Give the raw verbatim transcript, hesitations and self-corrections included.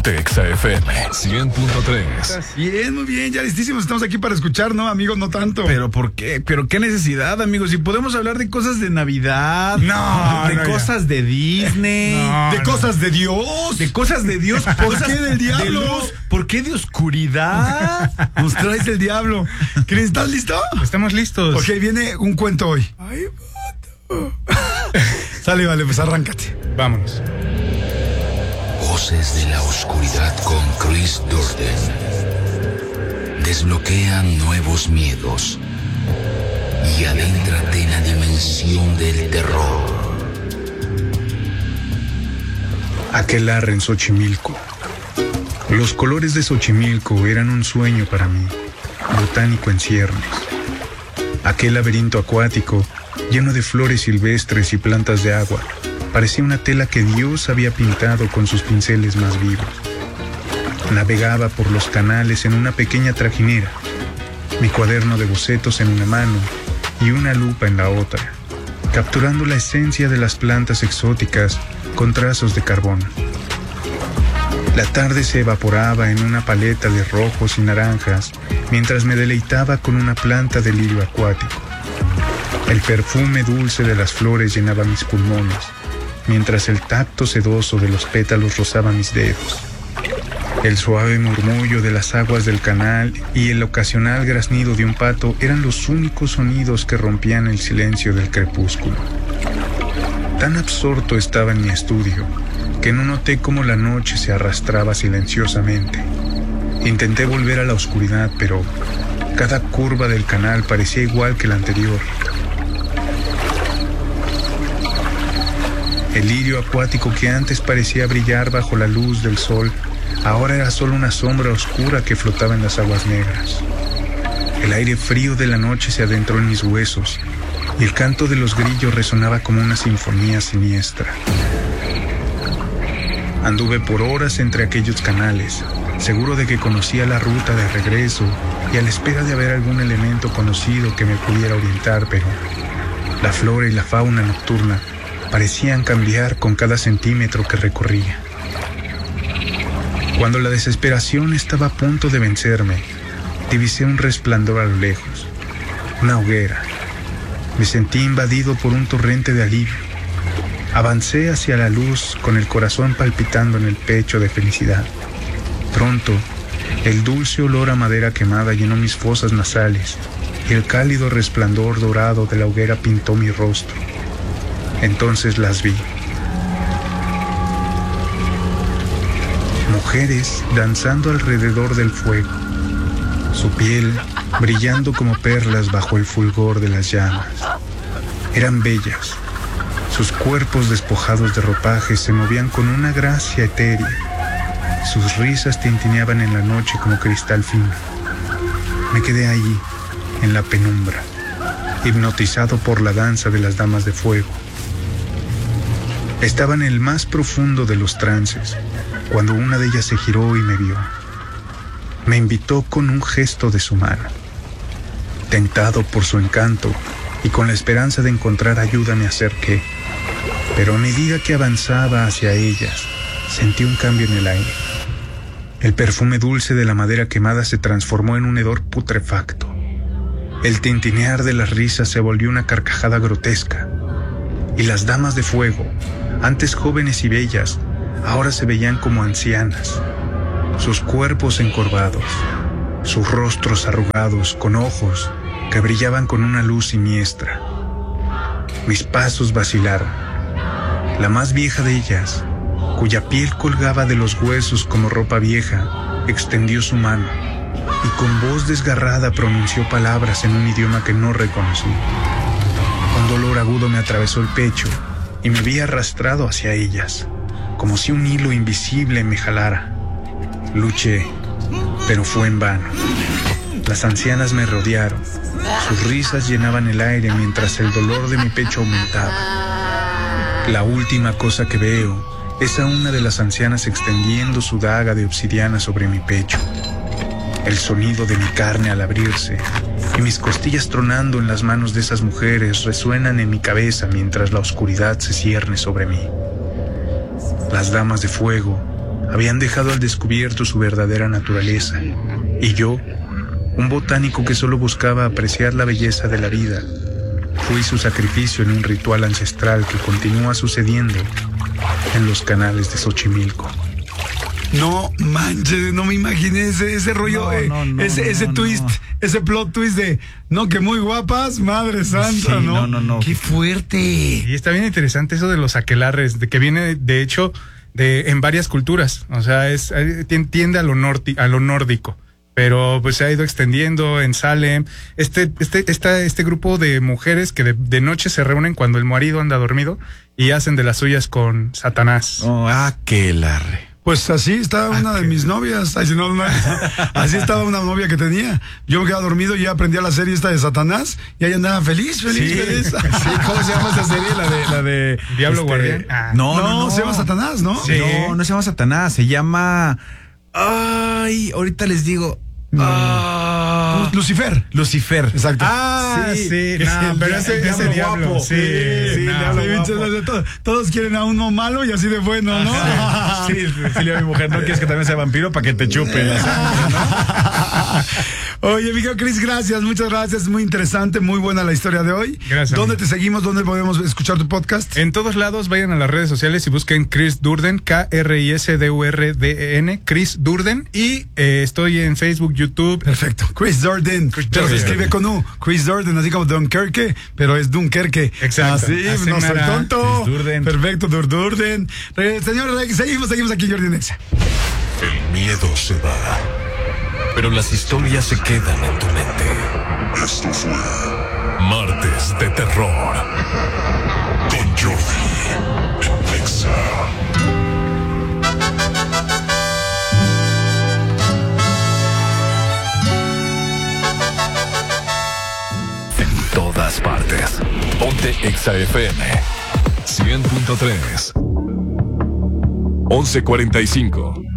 Ponte Exa F M cien punto tres. Bien, muy bien, ya listísimos. Estamos aquí para escuchar, ¿no, amigos? No tanto. ¿Pero por qué? ¿Pero qué necesidad, amigos? Si podemos hablar de cosas de Navidad. No, De no, cosas ya. de Disney. No, de no. cosas de Dios. De cosas de Dios. ¿Por cosas qué del diablo? de luz. ¿Por qué de oscuridad? Nos traes el diablo. Cris, ¿estás listo? Estamos listos. Ok, viene un cuento hoy. Ay, vato. Sale, vale, pues arráncate. Vámonos. Voces de la oscuridad con Chris Durden. Desbloquean nuevos miedos y adéntrate en la dimensión del terror. Aquelarre en Xochimilco. Los colores de Xochimilco eran un sueño para mí, botánico en ciernes. Aquel laberinto acuático, lleno de flores silvestres y plantas de agua, parecía una tela que Dios había pintado con sus pinceles más vivos. Navegaba por los canales en una pequeña trajinera, mi cuaderno de bocetos en una mano y una lupa en la otra, capturando la esencia de las plantas exóticas con trazos de carbón. La tarde se evaporaba en una paleta de rojos y naranjas mientras me deleitaba con una planta de lirio acuático. El perfume dulce de las flores llenaba mis pulmones, mientras el tacto sedoso de los pétalos rozaba mis dedos. El suave murmullo de las aguas del canal y el ocasional graznido de un pato eran los únicos sonidos que rompían el silencio del crepúsculo. Tan absorto estaba en mi estudio que no noté cómo la noche se arrastraba silenciosamente. Intenté volver a la oscuridad, pero cada curva del canal parecía igual que la anterior. El lirio acuático que antes parecía brillar bajo la luz del sol, ahora era solo una sombra oscura que flotaba en las aguas negras. El aire frío de la noche se adentró en mis huesos y el canto de los grillos resonaba como una sinfonía siniestra. Anduve por horas entre aquellos canales, seguro de que conocía la ruta de regreso y a la espera de haber algún elemento conocido que me pudiera orientar, pero la flora y la fauna nocturna parecían cambiar con cada centímetro que recorría. Cuando la desesperación estaba a punto de vencerme, divisé un resplandor a lo lejos, una hoguera. Me sentí invadido por un torrente de alivio. Avancé hacia la luz con el corazón palpitando en el pecho de felicidad. Pronto, el dulce olor a madera quemada llenó mis fosas nasales y el cálido resplandor dorado de la hoguera pintó mi rostro. Entonces las vi. Mujeres danzando alrededor del fuego, su piel brillando como perlas bajo el fulgor de las llamas. Eran bellas. Sus cuerpos despojados de ropajes se movían con una gracia etérea. Sus risas tintineaban en la noche como cristal fino. Me quedé allí, en la penumbra, hipnotizado por la danza de las damas de fuego. Estaba en el más profundo de los trances, cuando una de ellas se giró y me vio. Me invitó con un gesto de su mano. Tentado por su encanto y con la esperanza de encontrar ayuda me acerqué. Pero a medida que avanzaba hacia ellas, sentí un cambio en el aire. El perfume dulce de la madera quemada se transformó en un hedor putrefacto. El tintinear de las risas se volvió una carcajada grotesca. Y las damas de fuego, antes jóvenes y bellas, ahora se veían como ancianas. Sus cuerpos encorvados, sus rostros arrugados con ojos que brillaban con una luz siniestra. Mis pasos vacilaron. La más vieja de ellas, cuya piel colgaba de los huesos como ropa vieja, extendió su mano y con voz desgarrada pronunció palabras en un idioma que no reconocí. Un dolor agudo me atravesó el pecho y me vi arrastrado hacia ellas, como si un hilo invisible me jalara. Luché, pero fue en vano. Las ancianas me rodearon. Sus risas llenaban el aire mientras el dolor de mi pecho aumentaba. La última cosa que veo es a una de las ancianas extendiendo su daga de obsidiana sobre mi pecho. El sonido de mi carne al abrirse y mis costillas tronando en las manos de esas mujeres resuenan en mi cabeza mientras la oscuridad se cierne sobre mí. Las damas de fuego, Habían dejado al descubierto su verdadera naturaleza, y yo, un botánico que solo buscaba apreciar la belleza de la vida, fui su sacrificio en un ritual ancestral que continúa sucediendo en los canales de Xochimilco. No manches, no me imaginé ese, ese rollo, No, eh, no, no, ese, ese no, twist, no. ese plot twist de, no, que muy guapas, madre santa, Sí, ¿no? no, no, no. Qué fuerte. Y está bien interesante eso de los aquelarres, de que viene, de hecho, de en varias culturas. O sea, es eh, tien- tiende a lo, norti, a lo nórdico. Pero pues se ha ido extendiendo en Salem. Este, este, esta, este grupo de mujeres que de, de noche se reúnen cuando el marido anda dormido y hacen de las suyas con Satanás. Oh, aquelarre. Pues así estaba una de mis novias. Ay, si no, no, así estaba una novia que tenía. Yo me quedaba dormido y ya aprendía la serie esta de Satanás y ahí andaba feliz, feliz, Sí, feliz. sí, ¿cómo se llama esa serie? La de, la de Diablo este, Guardián. Ah. No, No, no, no, se llama Satanás, ¿no? Sí. No, no se llama Satanás, se llama. Ay, ahorita les digo. Ah, Lucifer. Lucifer. Exacto. Ah, sí, que no, es el pero dia- ese, el ese diablo diablo. guapo. Sí, Sí, no. diablo Sí, guapo. bichos, de todo- todos quieren a uno malo y así de bueno, ¿no? Sí, decirle a mi mujer, no quieres que también sea vampiro para que te chupe la sangre, ¿no? Oye, amigo Chris, gracias, muchas gracias. Muy interesante, muy buena la historia de hoy. Gracias, ¿Dónde amigo. te seguimos? ¿Dónde podemos escuchar tu podcast? En todos lados vayan a las redes sociales y busquen Chris Durden, K R I S D U R D E N, Chris Durden. Y eh, estoy en Facebook, YouTube. Perfecto. Chris Durden. Pero se Durden. escribe con U. Chris Durden, así como Dunkerque, pero es Dunkerque. Exacto. Así, Así no soy mera. tonto. Chris Durden. Perfecto, Dur Durden. Eh, señor, seguimos, seguimos aquí, Jordi Nexa. El miedo se va, pero las historias se quedan en tu mente. Esto fue Martes de Terror con Jordi en Nexa. En todas partes. Ponte Exa F M cien punto tres. once cuarenta y cinco.